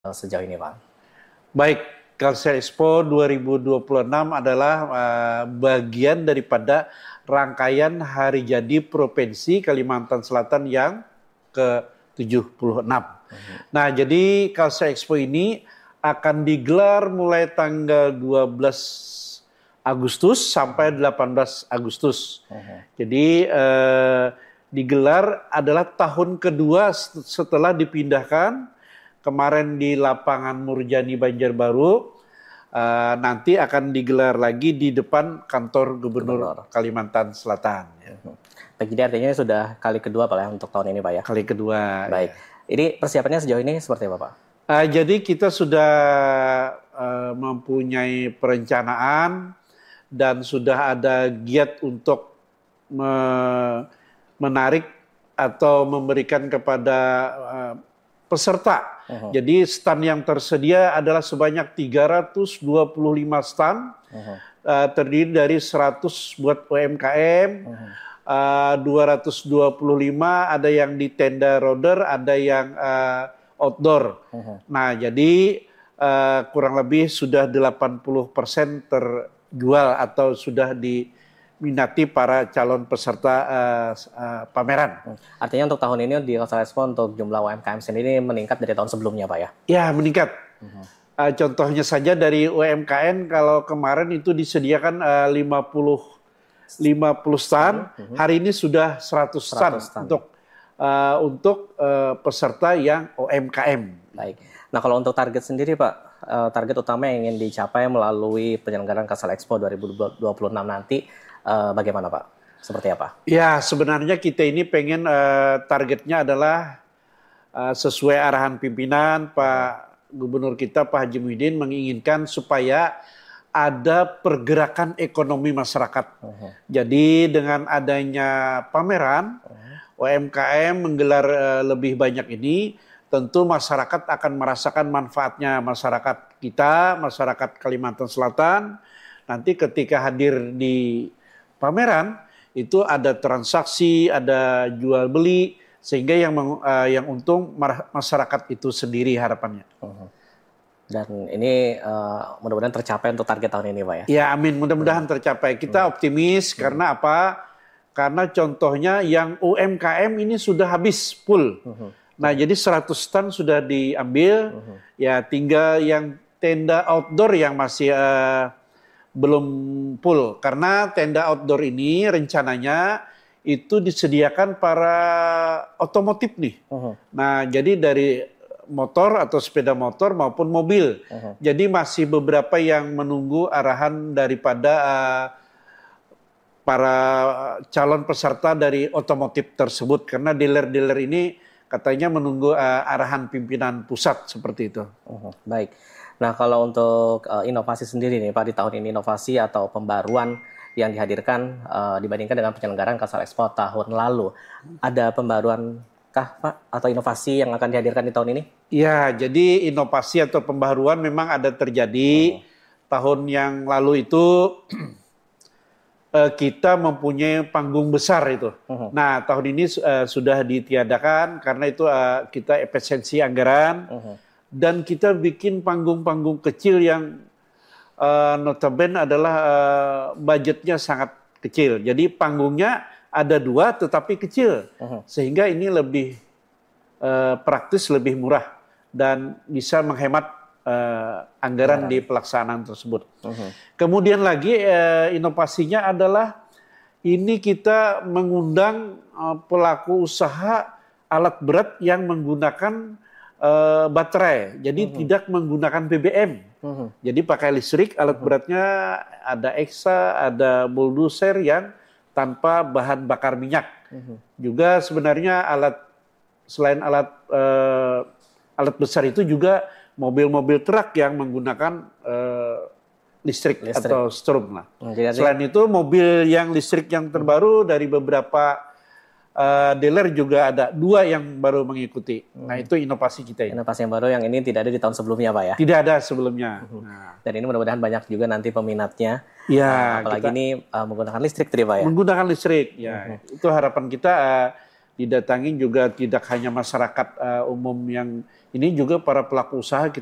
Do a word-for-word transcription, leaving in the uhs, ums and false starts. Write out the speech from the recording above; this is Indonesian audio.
sejauh ini, Pak? Baik, Kalsel Expo dua ribu dua puluh enam adalah uh, bagian daripada rangkaian hari jadi Provinsi Kalimantan Selatan yang ke tujuh puluh enam. Uh-huh. Nah, jadi Kalsel Expo ini akan digelar mulai tanggal dua belas Agustus sampai delapan belas Agustus. Uh-huh. Jadi uh, digelar adalah tahun kedua setelah dipindahkan. Kemarin di lapangan Murjani Banjarbaru, uh, nanti akan digelar lagi di depan kantor Gubernur, Gubernur. Kalimantan Selatan. Ya. Jadi artinya sudah kali kedua Pak ya untuk tahun ini Pak ya? Kali kedua. Baik. Ya. Ini persiapannya sejauh ini seperti apa Pak? Uh, jadi kita sudah uh, mempunyai perencanaan dan sudah ada giat untuk me- menarik atau memberikan kepada uh, peserta. Uh-huh. Jadi stand yang tersedia adalah sebanyak tiga ratus dua puluh lima stand, uh-huh. uh, terdiri dari seratus buat U M K M, uh-huh. uh, dua ratus dua puluh lima ada yang di tenda roder, ada yang uh, outdoor. Uh-huh. Nah, jadi uh, kurang lebih sudah delapan puluh persen terjual atau sudah di minati para calon peserta uh, uh, pameran. Artinya untuk tahun ini di Kalsel Expo untuk jumlah U M K M sendiri meningkat dari tahun sebelumnya Pak ya? Ya, meningkat. Uh-huh. Uh, contohnya saja dari U M K M kalau kemarin itu disediakan uh, lima puluh stand, uh-huh. hari ini sudah seratus stand, seratus stand. untuk uh, untuk uh, peserta yang U M K M. Baik. Nah, kalau untuk target sendiri Pak, uh, target utama yang ingin dicapai melalui penyelenggaraan Kalsel Expo dua ribu dua puluh enam nanti Uh, bagaimana Pak? Seperti apa? Ya, sebenarnya kita ini pengen uh, targetnya adalah uh, sesuai arahan pimpinan Pak Gubernur kita Pak Haji Muhyiddin menginginkan supaya ada pergerakan ekonomi masyarakat. Uh-huh. Jadi dengan adanya pameran uh-huh. U M K M menggelar uh, lebih banyak ini, tentu masyarakat akan merasakan manfaatnya, masyarakat kita, masyarakat Kalimantan Selatan. Nanti ketika hadir di pameran itu ada transaksi, ada jual beli, sehingga yang uh, yang untung masyarakat itu sendiri harapannya. Uh-huh. Dan ini uh, mudah-mudahan tercapai untuk target tahun ini Pak ya? Ya amin, mudah-mudahan uh-huh. tercapai. Kita uh-huh. optimis uh-huh. karena apa? Karena contohnya yang U M K M ini sudah habis full. Uh-huh. Nah jadi seratus stand sudah diambil, uh-huh. ya tinggal yang tenda outdoor yang masih uh, belum full, karena tenda outdoor ini rencananya itu disediakan para otomotif nih. Uh-huh. Nah, jadi dari motor atau sepeda motor maupun mobil. Uh-huh. Jadi masih beberapa yang menunggu arahan daripada uh, para calon peserta dari otomotif tersebut, karena dealer-dealer ini katanya menunggu uh, arahan pimpinan pusat seperti itu. Uh-huh. Baik. Nah, kalau untuk uh, inovasi sendiri nih Pak, di tahun ini inovasi atau pembaruan yang dihadirkan uh, dibandingkan dengan penyelenggaraan Kalsel Expo tahun lalu, ada pembaruan kah Pak atau inovasi yang akan dihadirkan di tahun ini? Ya, jadi inovasi atau pembaruan memang ada terjadi. Hmm. Tahun yang lalu itu uh, kita mempunyai panggung besar itu. Hmm. Nah, tahun ini uh, sudah ditiadakan karena itu uh, kita efisiensi anggaran. Hmm. Dan kita bikin panggung-panggung kecil yang uh, notabene adalah uh, budgetnya sangat kecil. Jadi panggungnya ada dua tetapi kecil. Uh-huh. Sehingga ini lebih uh, praktis, lebih murah. Dan bisa menghemat uh, anggaran uh-huh. di pelaksanaan tersebut. Uh-huh. Kemudian lagi uh, inovasinya adalah ini kita mengundang uh, pelaku usaha alat berat yang menggunakan Uh, baterai, jadi uh-huh. tidak menggunakan B B M. Uh-huh. Jadi pakai listrik, alat uh-huh. beratnya ada Exa, ada bulldozer yang tanpa bahan bakar minyak. Uh-huh. Juga sebenarnya alat selain alat uh, alat besar itu juga mobil-mobil truk yang menggunakan uh, listrik, listrik atau strom lah. Uh, selain itu mobil yang listrik yang terbaru dari beberapa Uh, dealer juga ada dua yang baru mengikuti. Hmm. Nah itu inovasi kita ini. Inovasi yang baru yang ini tidak ada di tahun sebelumnya Pak ya? Tidak ada sebelumnya. Hmm. Nah. Dan ini mudah-mudahan banyak juga nanti peminatnya. Ya. Uh, apalagi kita ini uh, menggunakan listrik tadi Pak ya? Menggunakan listrik. Ya. Hmm. Itu harapan kita uh, didatangi juga tidak hanya masyarakat uh, umum yang ini, juga para pelaku usaha